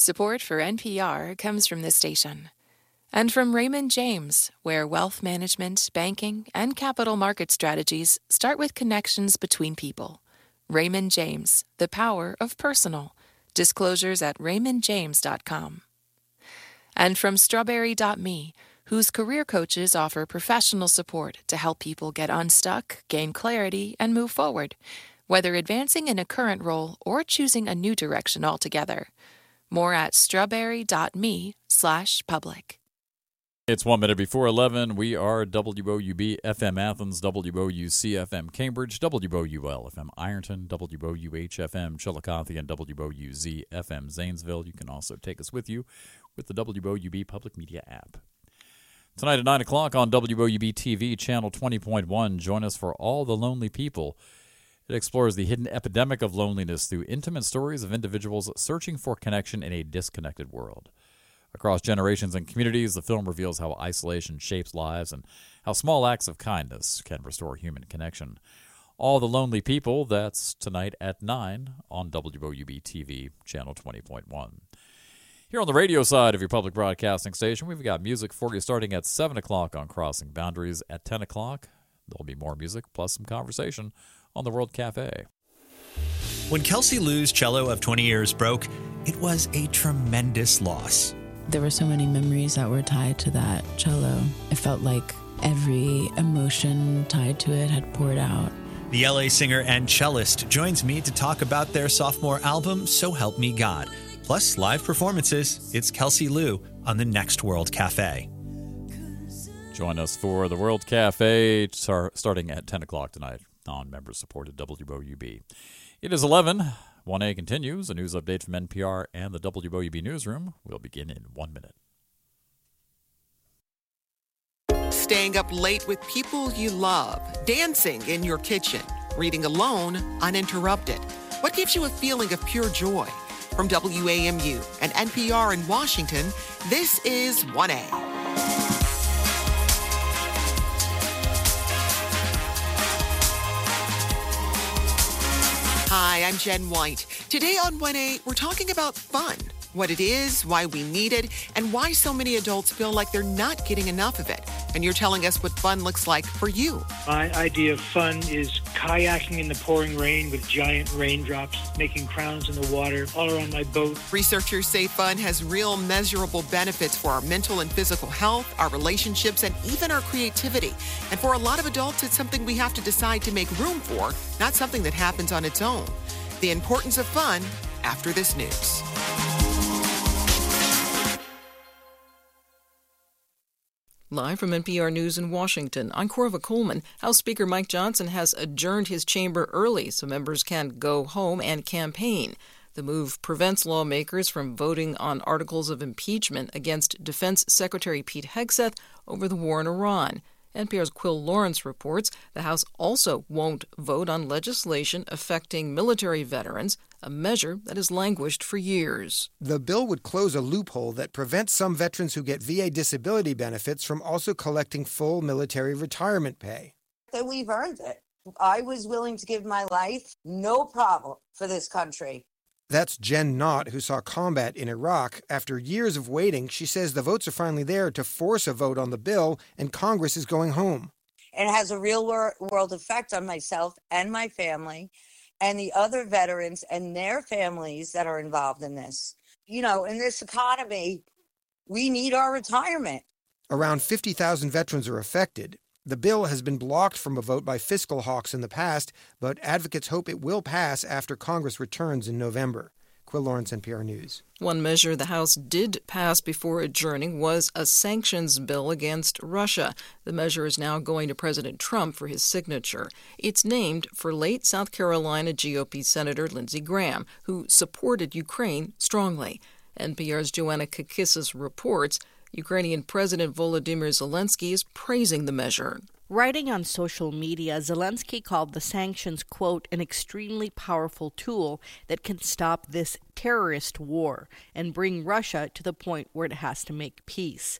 Support for NPR comes from this station and from Raymond James, where wealth management, banking, and capital market strategies start with connections between people. Raymond James, the power of personal. Disclosures at raymondjames.com. And from Strawberry.me, whose career coaches offer professional support to help people get unstuck, gain clarity, and move forward, whether advancing in a current role or choosing a new direction altogether. More at strawberry.me/public. It's 1 minute before 11. We are WOUB FM Athens, WOUC FM Cambridge, WOUL FM Ironton, WOUH FM Chillicothe, and WOUZ FM Zanesville. You can also take us with you with the WOUB Public Media app. Tonight at 9 o'clock on WOUB TV, Channel 20.1, join us for All the Lonely People. It explores the hidden epidemic of loneliness through intimate stories of individuals searching for connection in a disconnected world. Across generations and communities, the film reveals how isolation shapes lives and how small acts of kindness can restore human connection. All the Lonely People, that's tonight at 9 on WOUB TV, Channel 20.1. Here on the radio side of your public broadcasting station, we've got music for you starting at 7 o'clock on Crossing Boundaries. At 10 o'clock, there'll be more music plus some conversation on the World Cafe. When Kelsey Lou's cello of 20 years broke, it was a tremendous loss. There were so many memories that were tied to that cello. It felt like every emotion tied to it had poured out. The LA singer and cellist joins me to talk about their sophomore album, So Help Me God. Plus live performances. It's Kelsey Lou on the next World Cafe. Join us for the World Cafe starting at 10 o'clock tonight on member-supported WOUB. It is 11. 1A continues. A news update from NPR and the WOUB Newsroom will begin in 1 minute. Staying up late with people you love, dancing in your kitchen, reading alone uninterrupted. What gives you a feeling of pure joy? From WAMU and NPR in Washington, this is 1A. Hi, I'm Jen White. Today on 1A, we're talking about fun, what it is, why we need it, and why so many adults feel like they're not getting enough of it. And you're telling us what fun looks like for you. My idea of fun is kayaking in the pouring rain with giant raindrops, making crowns in the water all around my boat. Researchers say fun has real measurable benefits for our mental and physical health, our relationships, and even our creativity. And for a lot of adults, it's something we have to decide to make room for, not something that happens on its own. The importance of fun after this news. Live from NPR News in Washington, I'm Corva Coleman. House Speaker Mike Johnson has adjourned his chamber early so members can go home and campaign. The move prevents lawmakers from voting on articles of impeachment against Defense Secretary Pete Hegseth over the war in Iran. NPR's Quill Lawrence reports the House also won't vote on legislation affecting military veterans, a measure that has languished for years. The bill would close a loophole that prevents some veterans who get VA disability benefits from also collecting full military retirement pay. That we've earned it. I was willing to give my life, no problem, for this country. That's Jen Knott, who saw combat in Iraq. After years of waiting, she says the votes are finally there to force a vote on the bill, and Congress is going home. It has a real world effect on myself and my family and the other veterans and their families that are involved in this. You know, in this economy, we need our retirement. Around 50,000 veterans are affected. The bill has been blocked from a vote by fiscal hawks in the past, but advocates hope it will pass after Congress returns in November. Quill Lawrence, NPR News. One measure the House did pass before adjourning was a sanctions bill against Russia. The measure is now going to President Trump for his signature. It's named for late South Carolina GOP Senator Lindsey Graham, who supported Ukraine strongly. NPR's Joanna Kakissis reports Ukrainian President Volodymyr Zelensky is praising the measure. Writing on social media, Zelensky called the sanctions, quote, an extremely powerful tool that can stop this terrorist war and bring Russia to the point where it has to make peace.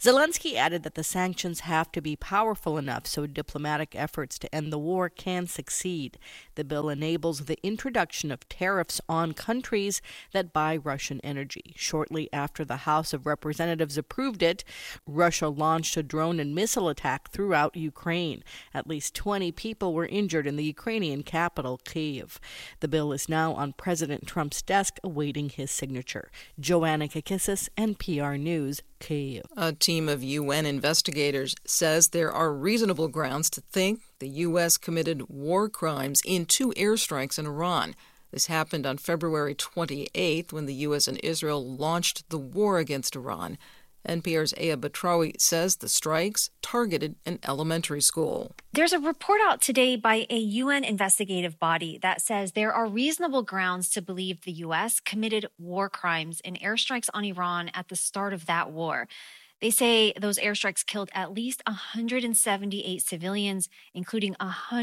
Zelensky added that the sanctions have to be powerful enough so diplomatic efforts to end the war can succeed. The bill enables the introduction of tariffs on countries that buy Russian energy. Shortly after the House of Representatives approved it, Russia launched a drone and missile attack throughout Ukraine. At least 20 people were injured in the Ukrainian capital, Kyiv. The bill is now on President Trump's desk awaiting his signature. Joanna Kakissis, NPR News, Kyiv. A team of UN investigators says there are reasonable grounds to think the U.S. committed war crimes in 2 airstrikes in Iran. This happened on February 28th when the U.S. and Israel launched the war against Iran. NPR's Aya Batrawi says the strikes targeted an elementary school. There's a report out today by a UN investigative body that says there are reasonable grounds to believe the U.S. committed war crimes in airstrikes on Iran at the start of that war. They say those airstrikes killed at least 178 civilians, including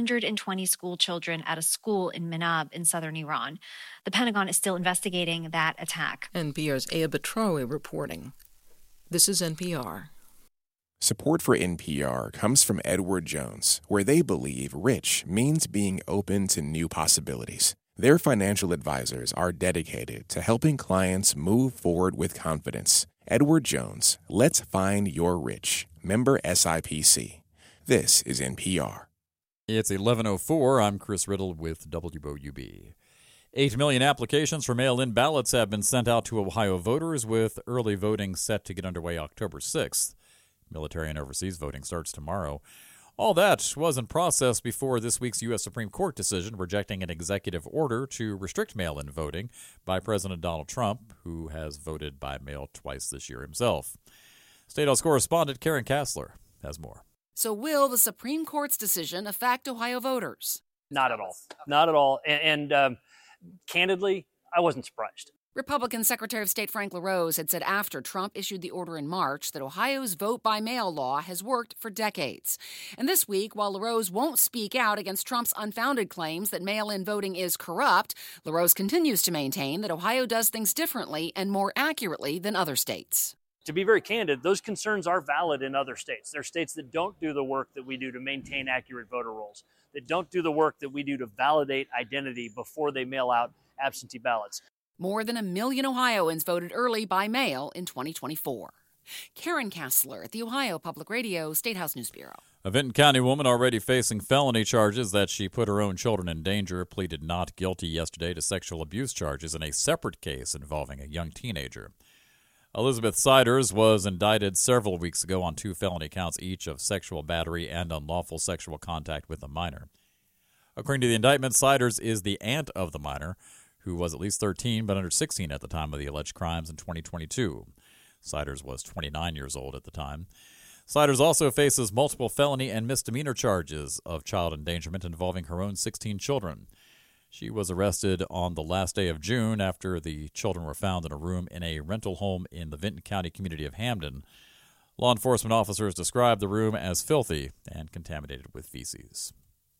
120 school children at a school in Minab in southern Iran. The Pentagon is still investigating that attack. NPR's Aya Batrawi reporting. This is NPR. Support for NPR comes from Edward Jones, where they believe rich means being open to new possibilities. Their financial advisors are dedicated to helping clients move forward with confidence. Edward Jones, let's find your rich. Member SIPC. This is NPR. It's 11:04. I'm Chris Riddle with WOUB. 8 million applications for mail-in ballots have been sent out to Ohio voters, with early voting set to get underway October 6th. Military and overseas voting starts tomorrow. All that wasn't processed before this week's U.S. Supreme Court decision rejecting an executive order to restrict mail-in voting by President Donald Trump, who has voted by mail twice this year himself. State House correspondent Karen Kassler has more. So will the Supreme Court's decision affect Ohio voters? Not at all. Not at all. And candidly, I wasn't surprised. Republican Secretary of State Frank LaRose had said after Trump issued the order in March that Ohio's vote-by-mail law has worked for decades. And this week, while LaRose won't speak out against Trump's unfounded claims that mail-in voting is corrupt, LaRose continues to maintain that Ohio does things differently and more accurately than other states. To be very candid, those concerns are valid in other states. There are states that don't do the work that we do to maintain accurate voter rolls, that don't do the work that we do to validate identity before they mail out absentee ballots. More than 1 million Ohioans voted early by mail in 2024. Karen Kassler at the Ohio Public Radio State House News Bureau. A Vinton County woman already facing felony charges that she put her own children in danger pleaded not guilty yesterday to sexual abuse charges in a separate case involving a young teenager. Elizabeth Siders was indicted several weeks ago on 2 felony counts each of sexual battery and unlawful sexual contact with a minor. According to the indictment, Siders is the aunt of the minor, who was at least 13 but under 16 at the time of the alleged crimes in 2022. Siders was 29 years old at the time. Siders also faces multiple felony and misdemeanor charges of child endangerment involving her own 16 children. She was arrested on the last day of June after the children were found in a room in a rental home in the Vinton County community of Hamden. Law enforcement officers described the room as filthy and contaminated with feces.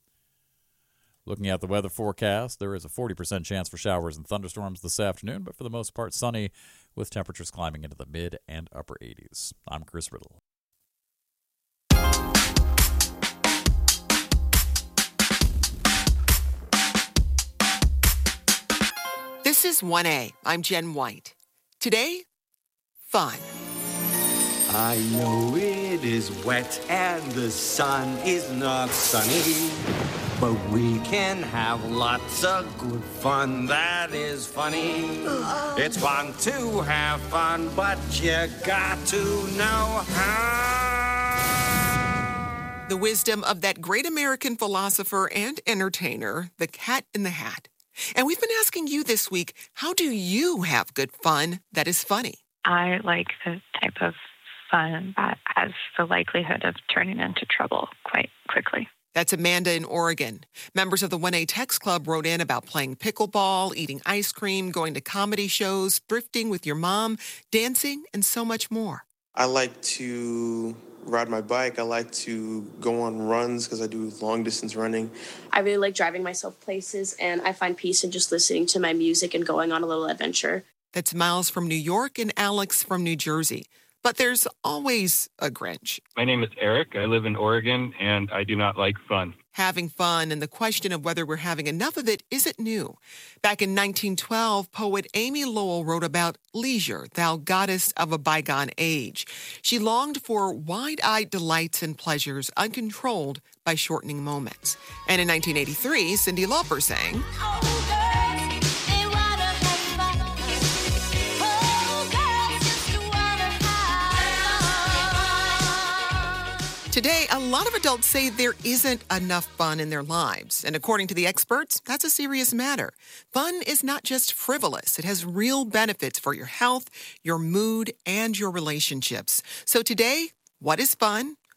Looking at the weather forecast, there is a 40% chance for showers and thunderstorms this afternoon, but for the most part sunny, with temperatures climbing into the mid and upper 80s. I'm Chris Riddle. This is 1A. I'm Jen White. Today, fun. I know it is wet and the sun is not sunny, but we can have lots of good fun that is funny. It's fun to have fun, but you got to know how. The wisdom of that great American philosopher and entertainer, the Cat in the Hat. And we've been asking you this week, how do you have good fun that is funny? I like the type of fun that has the likelihood of turning into trouble quite quickly. That's Amanda in Oregon. Members of the 1A Text Club wrote in about playing pickleball, eating ice cream, going to comedy shows, thrifting with your mom, dancing, and so much more. I like to ride my bike. I like to go on runs because I do long-distance running. I really like driving myself places, and I find peace in just listening to my music and going on a little adventure. That's Miles from New York and Alex from New Jersey. But there's always a Grinch. My name is Eric. I live in Oregon, and I do not like fun. Having fun and the question of whether we're having enough of it isn't new. Back in 1912, poet Amy Lowell wrote about leisure, thou goddess of a bygone age. She longed for wide-eyed delights and pleasures uncontrolled by shortening moments. And in 1983, Cyndi Lauper sang, Today, a lot of adults say there isn't enough fun in their lives. And according to the experts, that's a serious matter. Fun is not just frivolous. It has real benefits for your health, your mood, and your relationships. So today, what is fun